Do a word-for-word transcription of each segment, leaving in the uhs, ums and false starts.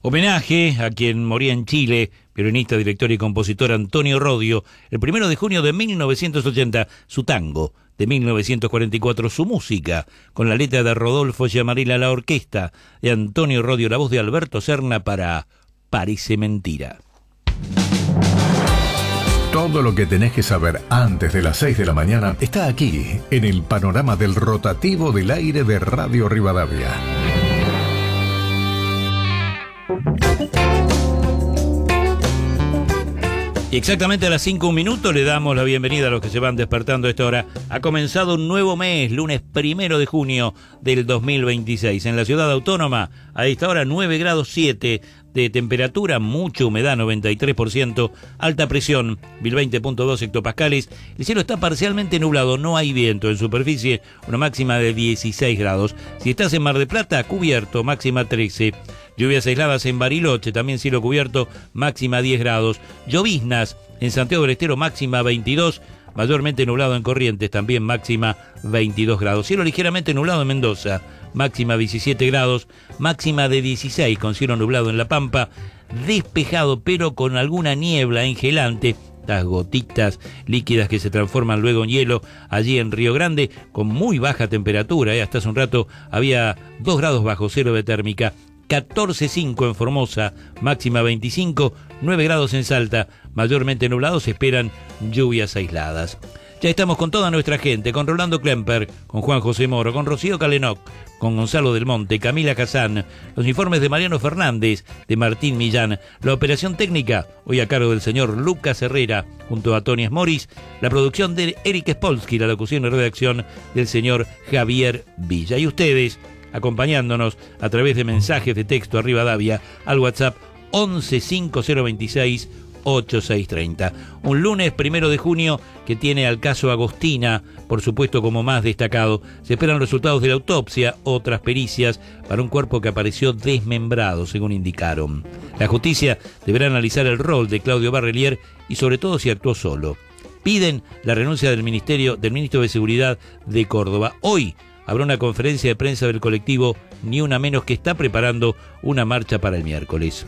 Homenaje a quien moría en Chile, violinista, director y compositor Antonio Rodio, el primero de junio de mil novecientos ochenta, su tango, de mil novecientos cuarenta y cuatro, su música, con la letra de Rodolfo Giamarella, la orquesta de Antonio Rodio, la voz de Alberto Serna para Parece Mentira. Todo lo que tenés que saber antes de las seis de la mañana está aquí, en el panorama del rotativo del aire de Radio Rivadavia. Y exactamente a las cinco minutos le damos la bienvenida a los que se van despertando a esta hora. Ha comenzado un nuevo mes, lunes primero de junio del dos mil veintiséis. En la ciudad autónoma, a esta hora nueve grados siete de temperatura, mucha humedad, noventa y tres por ciento, alta presión, mil veinte punto dos hectopascales. El cielo está parcialmente nublado, no hay viento. En superficie, una máxima de dieciséis grados. Si estás en Mar del Plata, cubierto, máxima trece. Lluvias aisladas en Bariloche, también cielo cubierto, máxima diez grados. Lloviznas en Santiago del Estero, máxima veintidós. Mayormente nublado en Corrientes, también máxima veintidós grados. Cielo ligeramente nublado en Mendoza, máxima diecisiete grados. Máxima de dieciséis con cielo nublado en La Pampa. Despejado pero con alguna niebla engelante. Estas gotitas líquidas que se transforman luego en hielo allí en Río Grande, con muy baja temperatura. ¿eh? Hasta hace un rato había dos grados bajo cero de térmica. catorce coma cinco en Formosa, máxima veinticinco, nueve grados en Salta, mayormente nublados, se esperan lluvias aisladas. Ya estamos con toda nuestra gente, con Rolando Klemper, con Juan José Moro, con Rocío Calenoc, con Gonzalo Del Monte, Camila Casán, los informes de Mariano Fernández, de Martín Millán, la operación técnica, hoy a cargo del señor Lucas Herrera, junto a Tony Moris, la producción de Eric Spolsky, la locución y redacción del señor Javier Villa. Y ustedes, acompañándonos a través de mensajes de texto a Rivadavia al WhatsApp once cinco cero veintiséis ochenta y seis treinta. Un lunes primero de junio que tiene al caso Agostina, por supuesto, como más destacado. Se esperan resultados de la autopsia, otras pericias para un cuerpo que apareció desmembrado, según indicaron. La justicia deberá analizar el rol de Claudio Barrelier y sobre todo si actuó solo. Piden la renuncia del ministerio del ministro de Seguridad de Córdoba. Hoy habrá una conferencia de prensa del colectivo Ni Una Menos, que está preparando una marcha para el miércoles.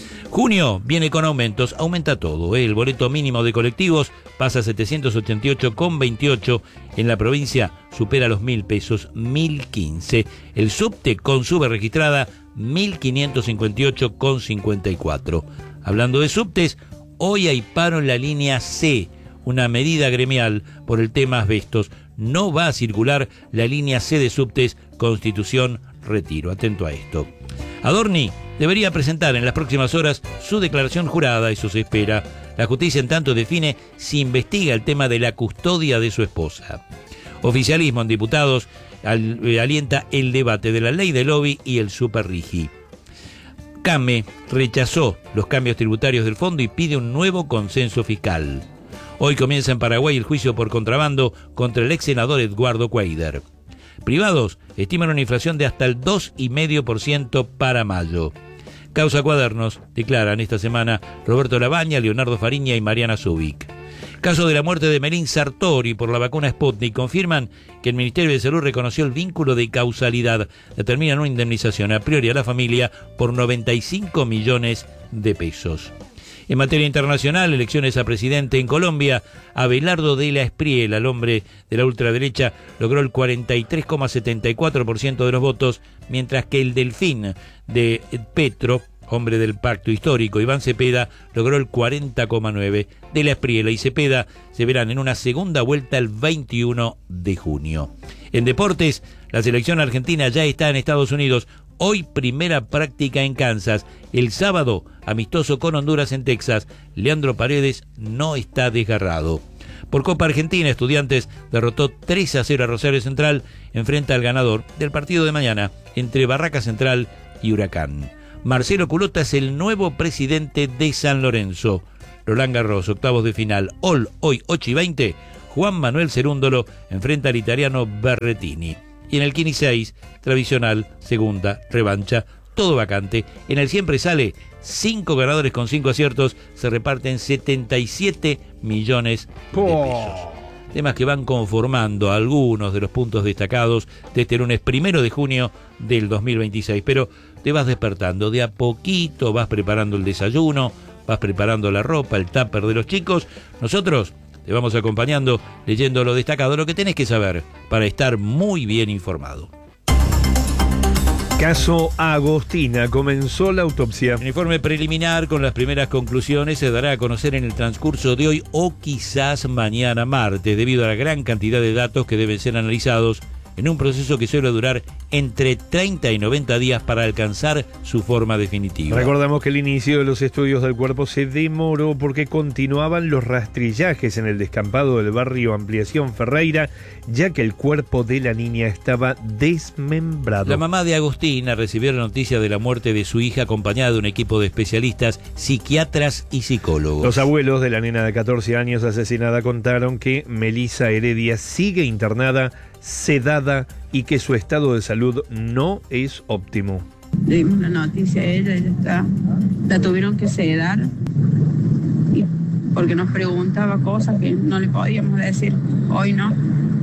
Junio viene con aumentos, aumenta todo. ¿eh? El boleto mínimo de colectivos pasa a setecientos ochenta y ocho con veintiocho. En la provincia supera los mil pesos, mil quince. El subte con sube registrada, mil quinientos cincuenta y ocho con cincuenta y cuatro. Hablando de subtes, hoy hay paro en la línea C, una medida gremial por el tema asbestos. No va a circular la línea C de subtes Constitución Retiro. Atento a esto. Adorni debería presentar en las próximas horas su declaración jurada y eso se espera. La justicia en tanto define si investiga el tema de la custodia de su esposa. Oficialismo en diputados al, eh, alienta el debate de la ley de lobby y el superrigi. CAME rechazó los cambios tributarios del fondo y pide un nuevo consenso fiscal. Hoy comienza en Paraguay el juicio por contrabando contra el ex senador Eduardo Cuader. Privados estiman una inflación de hasta el dos coma cinco por ciento para mayo. Causa Cuadernos, declaran esta semana Roberto Labaña, Leonardo Fariña y Mariana Zubik. Caso de la muerte de Melín Sartori por la vacuna Sputnik, confirman que el Ministerio de Salud reconoció el vínculo de causalidad. Determinan una indemnización a priori a la familia por noventa y cinco millones de pesos. En materia internacional, elecciones a presidente en Colombia, Abelardo de la Espriella, el hombre de la ultraderecha, logró el cuarenta y tres coma setenta y cuatro por ciento de los votos, mientras que el delfín de Petro, hombre del pacto histórico, Iván Cepeda, logró el cuarenta coma nueve por ciento. De la Espriella y Cepeda se verán en una segunda vuelta el veintiuno de junio. En deportes, la selección argentina ya está en Estados Unidos. Hoy primera práctica en Kansas. El sábado, amistoso con Honduras en Texas. Leandro Paredes no está desgarrado. Por Copa Argentina, Estudiantes derrotó tres a cero a Rosario Central. Enfrenta al ganador del partido de mañana entre Barraca Central y Huracán. Marcelo Culota es el nuevo presidente de San Lorenzo. Roland Garros, octavos de final. All, hoy ocho y veinte. Juan Manuel Cerúndolo enfrenta al italiano Berrettini. Y en el quince y seis, tradicional, segunda, revancha, todo vacante. En el siempre sale, cinco ganadores con cinco aciertos, se reparten setenta y siete millones de pesos. Temas que van conformando algunos de los puntos destacados de este lunes primero de junio del dos mil veintiséis. Pero te vas despertando. De a poquito vas preparando el desayuno, vas preparando la ropa, el tupper de los chicos. Nosotros te vamos acompañando, leyendo lo destacado, lo que tenés que saber para estar muy bien informado. Caso Agostina, comenzó la autopsia. El informe preliminar con las primeras conclusiones se dará a conocer en el transcurso de hoy o quizás mañana martes, debido a la gran cantidad de datos que deben ser analizados en un proceso que suele durar entre treinta y noventa días para alcanzar su forma definitiva. Recordamos que el inicio de los estudios del cuerpo se demoró porque continuaban los rastrillajes en el descampado del barrio Ampliación Ferreira, ya que el cuerpo de la niña estaba desmembrado. La mamá de Agostina recibió la noticia de la muerte de su hija acompañada de un equipo de especialistas, psiquiatras y psicólogos. Los abuelos de la nena de catorce años asesinada contaron que Melissa Heredia sigue internada, sedada y que su estado de salud no es óptimo. Le dimos la noticia a ella, ella está, la tuvieron que sedar y porque nos preguntaba cosas que no le podíamos decir, hoy no,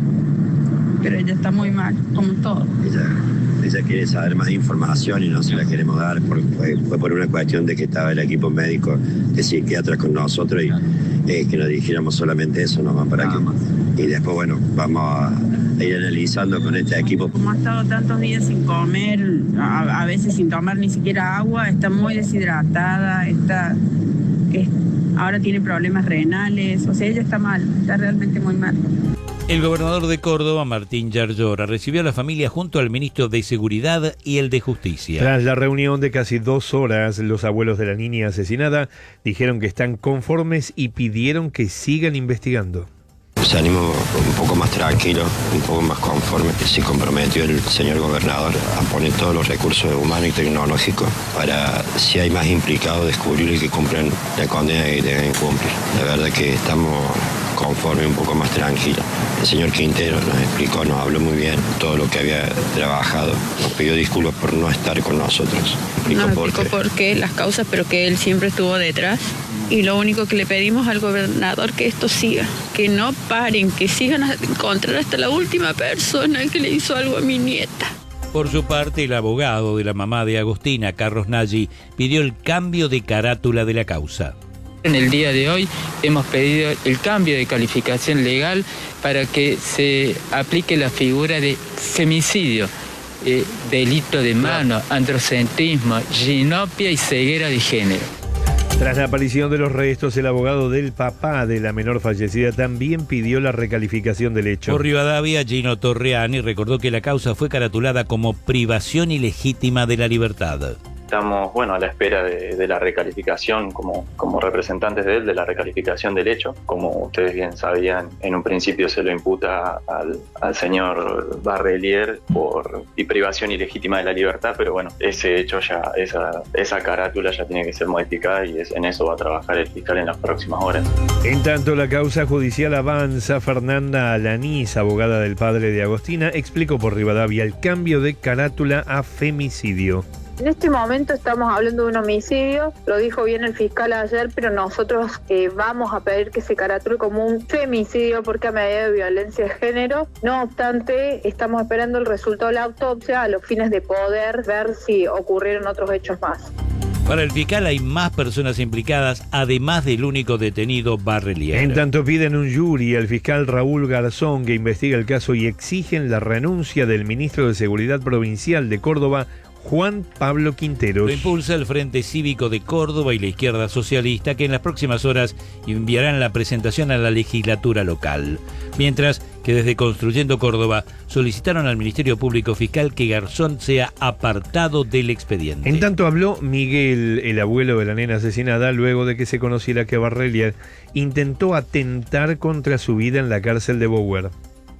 pero ella está muy mal, como todo. Ella, ella quiere saber más información y no se la queremos dar, porque fue, fue por una cuestión de que estaba el equipo médico de psiquiatras con nosotros y eh, que nos dijéramos solamente eso, nomás para que... Y después, bueno, vamos a ir analizando con este equipo. Como ha estado tantos días sin comer, a, a veces sin tomar ni siquiera agua, está muy deshidratada, está, es, ahora tiene problemas renales, o sea, ella está mal, está realmente muy mal. El gobernador de Córdoba, Martín Yarlora, recibió a la familia junto al ministro de Seguridad y el de Justicia. Tras la reunión de casi dos horas, los abuelos de la niña asesinada dijeron que están conformes y pidieron que sigan investigando. Salimos un poco más tranquilos, un poco más conformes. Se comprometió el señor gobernador a poner todos los recursos humanos y tecnológicos para, si hay más implicados, descubrir y que cumplan la condena que deben cumplir. La verdad que estamos conformes, un poco más tranquilos. El señor Quintero nos explicó, nos habló muy bien todo lo que había trabajado. Nos pidió disculpas por no estar con nosotros. Explicó no, explicó por qué, las causas, pero que él siempre estuvo detrás. Y lo único que le pedimos al gobernador que esto siga, que no paren, que sigan a encontrar hasta la última persona que le hizo algo a mi nieta. Por su parte, el abogado de la mamá de Agostina, Carlos Nagy, pidió el cambio de carátula de la causa. En el día de hoy hemos pedido el cambio de calificación legal para que se aplique la figura de femicidio, eh, delito de mano, androcentrismo, ginopia y ceguera de género. Tras la aparición de los restos, el abogado del papá de la menor fallecida también pidió la recalificación del hecho. Por Rivadavia, Gino Torreani recordó que la causa fue caratulada como privación ilegítima de la libertad. Estamos, bueno, a la espera de, de la recalificación, como, como representantes de él, de la recalificación del hecho. Como ustedes bien sabían, en un principio se lo imputa al, al señor Barrelier por y privación ilegítima de la libertad, pero bueno, ese hecho ya, esa, esa carátula ya tiene que ser modificada y es, en eso va a trabajar el fiscal en las próximas horas. En tanto, la causa judicial avanza. Fernanda Alanís, abogada del padre de Agostina, explicó por Rivadavia el cambio de carátula a femicidio. En este momento estamos hablando de un homicidio, lo dijo bien el fiscal ayer, pero nosotros eh, vamos a pedir que se caratule como un femicidio porque a medida de violencia de género. No obstante, estamos esperando el resultado de la autopsia a los fines de poder ver si ocurrieron otros hechos más. Para el fiscal hay más personas implicadas, además del único detenido Barrelier. En tanto piden un jury al fiscal Raúl Garzón que investiga el caso y exigen la renuncia del ministro de Seguridad Provincial de Córdoba, Juan Pablo Quinteros. Lo impulsa el Frente Cívico de Córdoba y la izquierda socialista, que en las próximas horas enviarán la presentación a la legislatura local. Mientras que desde Construyendo Córdoba solicitaron al Ministerio Público Fiscal que Garzón sea apartado del expediente. En tanto habló Miguel, el abuelo de la nena asesinada, luego de que se conociera que Barrelier intentó atentar contra su vida en la cárcel de Bower.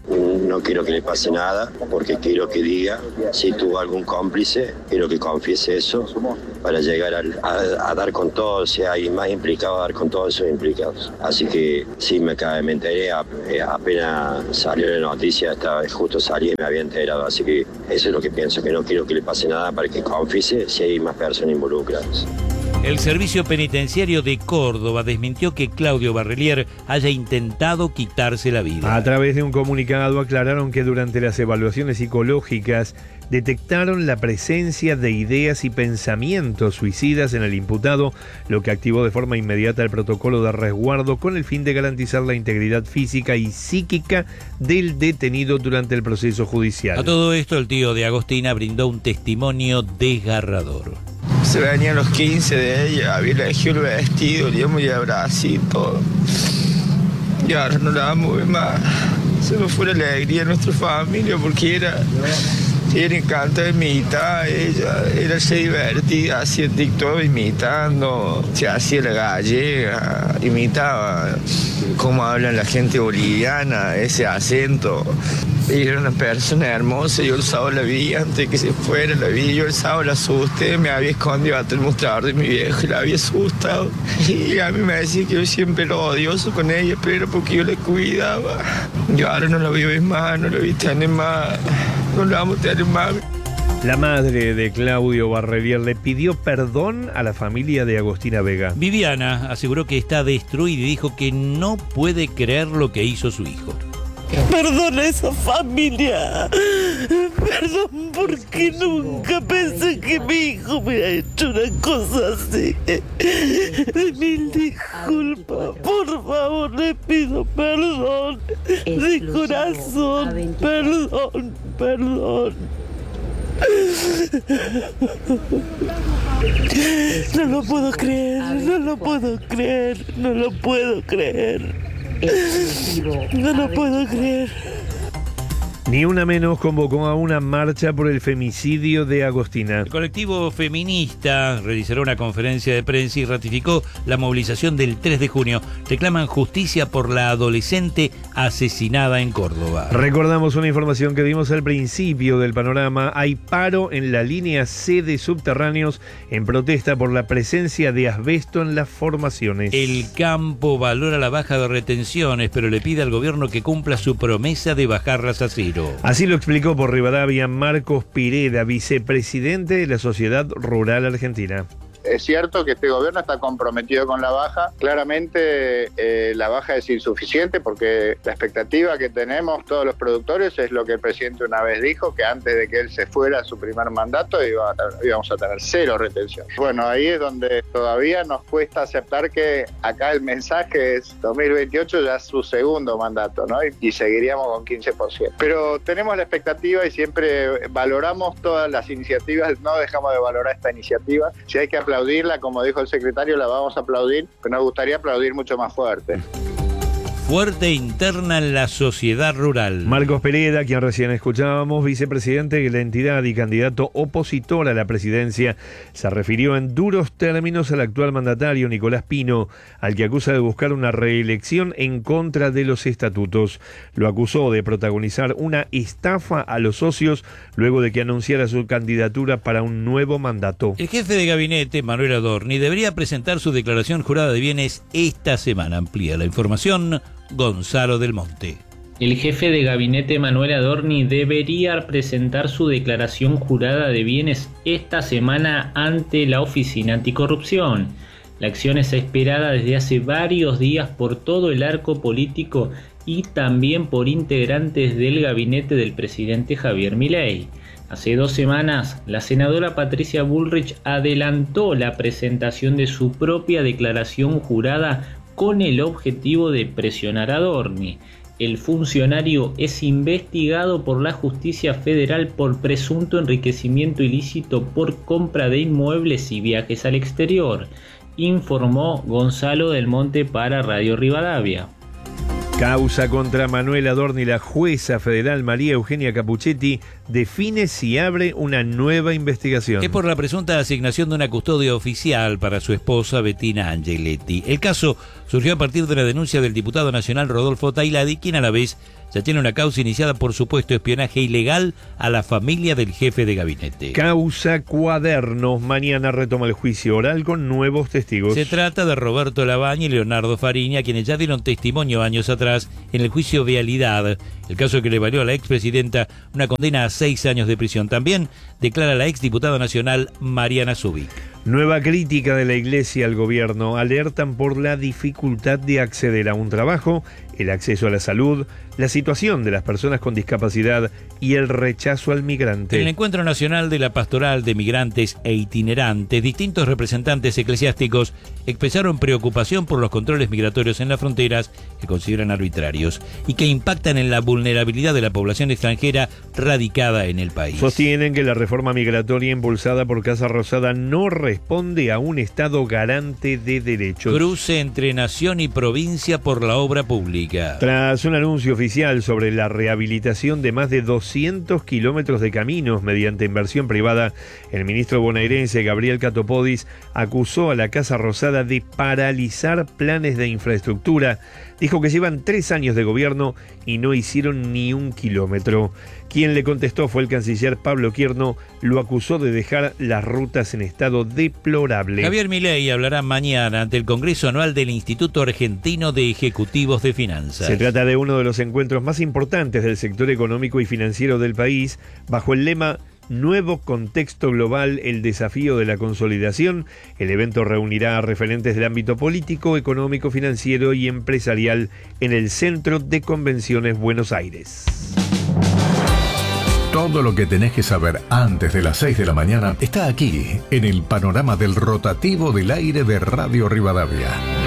No quiero que le pase nada, porque quiero que diga si tuvo algún cómplice, quiero que confiese eso para llegar a, a, a dar con todos, si hay más implicados, a dar con todos esos implicados. Así que sí, me, me enteré, apenas salió la noticia, estaba, justo salí y me había enterado, así que eso es lo que pienso, que no quiero que le pase nada para que confiese si hay más personas involucradas. El Servicio Penitenciario de Córdoba desmintió que Claudio Barrelier haya intentado quitarse la vida. A través de un comunicado aclararon que durante las evaluaciones psicológicas detectaron la presencia de ideas y pensamientos suicidas en el imputado, lo que activó de forma inmediata el protocolo de resguardo con el fin de garantizar la integridad física y psíquica del detenido durante el proceso judicial. A todo esto, el tío de Agostina brindó un testimonio desgarrador. Se venían los quince de ella, había elegido el vestido, el muy abracito. Y ahora no la amo más. Se nos fue la alegría de nuestra familia porque era, era encantada de imitar, ella era se divertida, hacía TikTok imitando, se hacía la gallega, imitaba cómo habla la gente boliviana, ese acento. Era una persona hermosa, yo el sábado la vi antes de que se fuera, la vi, yo el sábado la asusté, me había escondido hasta el mostrador de mi viejo y la había asustado. Y a mí me decía que yo siempre lo odioso con ella, pero era porque yo la cuidaba. Yo ahora no la veo más, no la vi tener más, no la vamos a tener más. La madre de Claudio Barrelier le pidió perdón a la familia de Agostina Vega. Viviana aseguró que está destruida y dijo que no puede creer lo que hizo su hijo. Perdón a esa familia. Perdón porque nunca pensé que mi hijo me ha hecho una cosa así. Mil disculpas. Por favor, le pido perdón. De corazón. Perdón, perdón. No lo puedo creer, no lo puedo creer, no lo puedo creer. No lo puedo creer. Ni una menos convocó a una marcha por el femicidio de Agostina. El colectivo feminista realizará una conferencia de prensa y ratificó la movilización del tres de junio. Reclaman justicia por la adolescente asesinada en Córdoba. Recordamos una información que dimos al principio del panorama. Hay paro en la línea C de subterráneos en protesta por la presencia de asbesto en las formaciones. El campo valora la baja de retenciones, pero le pide al gobierno que cumpla su promesa de bajarlas a cero. Así lo explicó por Rivadavia Marcos Pireda, vicepresidente de la Sociedad Rural Argentina. Es cierto que este gobierno está comprometido con la baja. Claramente eh, la baja es insuficiente porque la expectativa que tenemos todos los productores es lo que el presidente una vez dijo, que antes de que él se fuera a su primer mandato iba a, íbamos a tener cero retención. Bueno, ahí es donde todavía nos cuesta aceptar que acá el mensaje es dos mil veintiocho ya es su segundo mandato, ¿no? Y, y seguiríamos con quince por ciento. Pero tenemos la expectativa y siempre valoramos todas las iniciativas, no dejamos de valorar esta iniciativa. Si hay que aplaudirla, como dijo el secretario, la vamos a aplaudir, pero nos gustaría aplaudir mucho más fuerte. Fuerte interna en la sociedad rural. Marcos Pereda, quien recién escuchábamos, vicepresidente de la entidad y candidato opositor a la presidencia, se refirió en duros términos al actual mandatario Nicolás Pino, al que acusa de buscar una reelección en contra de los estatutos. Lo acusó de protagonizar una estafa a los socios luego de que anunciara su candidatura para un nuevo mandato. El jefe de gabinete, Manuel Adorni, debería presentar su declaración jurada de bienes esta semana. Amplía la información Gonzalo del Monte. El jefe de gabinete Manuel Adorni debería presentar su declaración jurada de bienes esta semana ante la Oficina Anticorrupción. La acción es esperada desde hace varios días por todo el arco político y también por integrantes del gabinete del presidente Javier Milei. Hace dos semanas, la senadora Patricia Bullrich adelantó la presentación de su propia declaración jurada con el objetivo de presionar a Adorni. El funcionario es investigado por la justicia federal por presunto enriquecimiento ilícito por compra de inmuebles y viajes al exterior, informó Gonzalo del Monte para Radio Rivadavia. Causa contra Manuel Adorni. La jueza federal María Eugenia Capuchetti define si abre una nueva investigación. Es por la presunta asignación de una custodia oficial para su esposa Bettina Angeletti. El caso surgió a partir de la denuncia del diputado nacional Rodolfo Tailadi, quien a la vez ya tiene una causa iniciada por supuesto espionaje ilegal a la familia del jefe de gabinete. Causa Cuadernos. Mañana retoma el juicio oral con nuevos testigos. Se trata de Roberto Labaña y Leonardo Fariña, quienes ya dieron testimonio años atrás en el juicio Vialidad, el caso que le valió a la expresidenta una condena a seis años de prisión. También declara la exdiputada nacional Mariana Zubik. Nueva crítica de la Iglesia al gobierno. Alertan por la dificultad de acceder a un trabajo. el acceso a la salud, la situación de las personas con discapacidad y el rechazo al migrante. En el Encuentro Nacional de la Pastoral de Migrantes e Itinerantes, distintos representantes eclesiásticos expresaron preocupación por los controles migratorios en las fronteras que consideran arbitrarios y que impactan en la vulnerabilidad de la población extranjera radicada en el país. Sostienen que la reforma migratoria impulsada por Casa Rosada no responde a un Estado garante de derechos. Cruce entre nación y provincia por la obra pública. Tras un anuncio oficial sobre la rehabilitación de más de doscientos kilómetros de caminos mediante inversión privada, el ministro bonaerense Gabriel Catopodis acusó a la Casa Rosada de paralizar planes de infraestructura. Dijo que llevan tres años de gobierno y no hicieron ni un kilómetro. Quien le contestó fue el canciller Pablo Quierno, lo acusó de dejar las rutas en estado deplorable. Javier Milei hablará mañana ante el Congreso Anual del Instituto Argentino de Ejecutivos de Finanzas. Se trata de uno de los encuentros más importantes del sector económico y financiero del país, bajo el lema Nuevo contexto global, el desafío de la consolidación. El evento reunirá a referentes del ámbito político, económico, financiero y empresarial en el Centro de Convenciones Buenos Aires. Todo lo que tenés que saber antes de las seis de la mañana está aquí, en el panorama del rotativo del aire de Radio Rivadavia.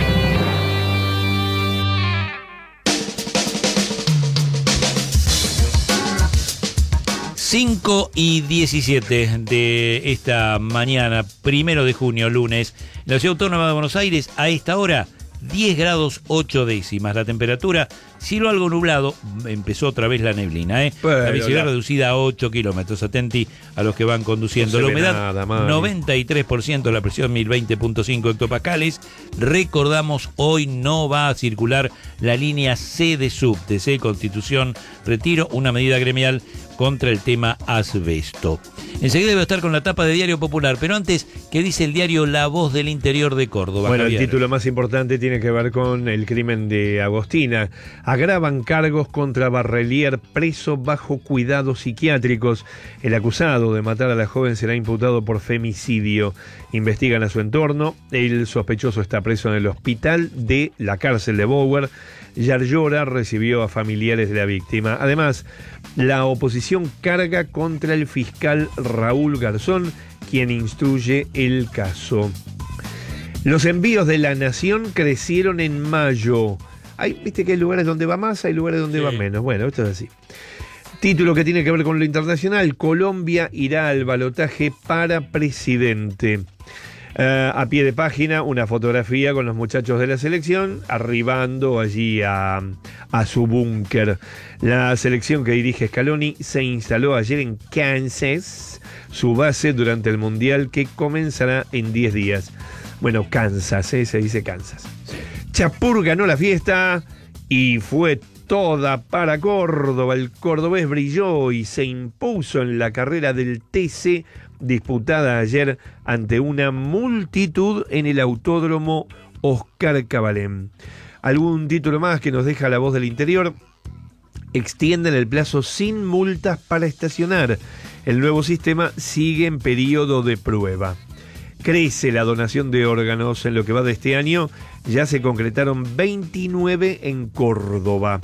cinco y diecisiete de esta mañana, primero de junio, lunes, en la Ciudad Autónoma de Buenos Aires, a esta hora, diez grados ocho décimas. La temperatura, cielo algo nublado, empezó otra vez la neblina, ¿eh? Bueno, la visibilidad la... reducida a ocho kilómetros. Atenti a los que van conduciendo. No la humedad, nada, noventa y tres por ciento, la presión mil veinte punto cinco hectopascales. Recordamos, hoy no va a circular la línea C de subtes, ¿eh? Constitución, Retiro, una medida gremial contra el tema asbesto. Enseguida debe estar con la tapa de Diario Popular, pero antes, ¿qué dice el diario La Voz del Interior de Córdoba? Bueno, Javier? El título más importante tiene que ver con el crimen de Agostina. Agravan cargos contra Barrelier, preso bajo cuidados psiquiátricos. El acusado de matar a la joven será imputado por femicidio. Investigan a su entorno. El sospechoso está preso en el hospital de la cárcel de Bower. Yarlora recibió a familiares de la víctima. Además, la oposición carga contra el fiscal Raúl Garzón, quien instruye el caso. Los envíos de La Nación crecieron en mayo. Hay, viste que hay lugares donde va más, hay lugares donde sí. va menos. Bueno, esto es así. Título que tiene que ver con lo internacional. Colombia irá al balotaje para presidente. Uh, a pie de página, una fotografía con los muchachos de la selección arribando allí a, a su búnker. La selección que dirige Scaloni se instaló ayer en Kansas, su base durante el Mundial que comenzará en diez días. Bueno, Kansas, ¿eh? Se dice Kansas. Sí. Chapur ganó la fiesta y fue toda para Córdoba. El cordobés brilló y se impuso en la carrera del T C disputada ayer ante una multitud en el Autódromo Oscar Cabalén. ¿Algún título más que nos deja La Voz del Interior? Extienden el plazo sin multas para estacionar. El nuevo sistema sigue en periodo de prueba. Crece la donación de órganos en lo que va de este año. Ya se concretaron veintinueve en Córdoba.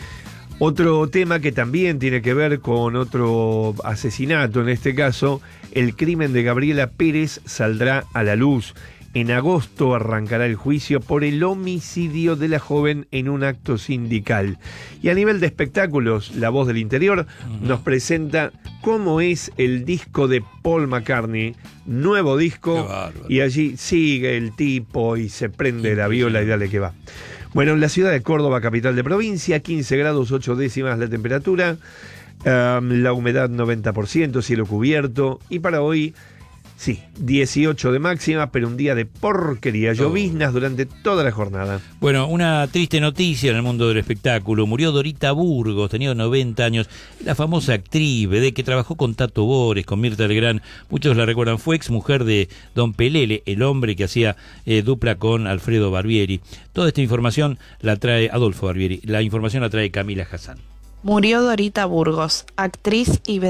Otro tema que también tiene que ver con otro asesinato, en este caso, el crimen de Gabriela Pérez saldrá a la luz. En agosto arrancará el juicio por el homicidio de la joven en un acto sindical. Y a nivel de espectáculos, La Voz del Interior uh-huh. nos presenta cómo es el disco de Paul McCartney, nuevo disco, y allí sigue el tipo y se prende la viola y dale que va. Bueno, en la ciudad de Córdoba, capital de provincia, quince grados ocho décimas la temperatura, um, la humedad noventa por ciento, cielo cubierto, y para hoy, sí, dieciocho de máxima, pero un día de porquería, lloviznas durante toda la jornada. Bueno, una triste noticia en el mundo del espectáculo. Murió Dorita Burgos, tenía noventa años, la famosa actriz, vedette, que trabajó con Tato Bores, con Mirta Legrand, muchos la recuerdan, fue ex mujer de Don Pelele, el hombre que hacía eh, dupla con Alfredo Barbieri. Toda esta información la trae Adolfo Barbieri, la información la trae Camila Hassan. Murió Dorita Burgos, actriz y